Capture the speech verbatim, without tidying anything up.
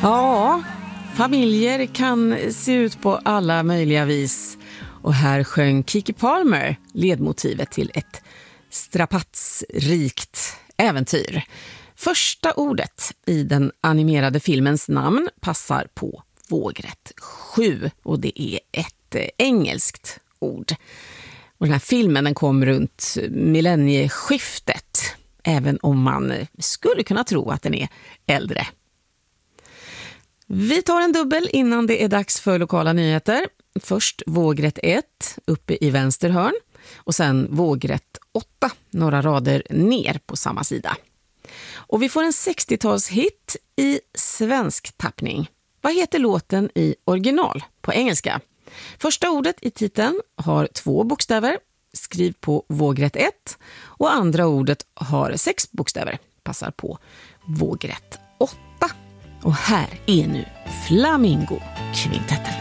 Ja, familjer kan se ut på alla möjliga vis. Och här sjöng Keke Palmer ledmotivet till ett strapatsrikt äventyr. Första ordet i den animerade filmens namn passar på vågrätt sju och det är ett engelskt ord. Och den här filmen den kom runt millennieskiftet, även om man skulle kunna tro att den är äldre. Vi tar en dubbel innan det är dags för lokala nyheter. Först vågrätt ett uppe i vänster hörn och sen vågrätt åtta några rader ner på samma sida. Och vi får en sextiotalshit i svensk tappning. Vad heter låten i original på engelska? Första ordet i titeln har två bokstäver. Skriv på vågrätt ett. Och andra ordet har sex bokstäver. Passar på vågrätt åtta. Och här är nu Flamingo-kvintetten.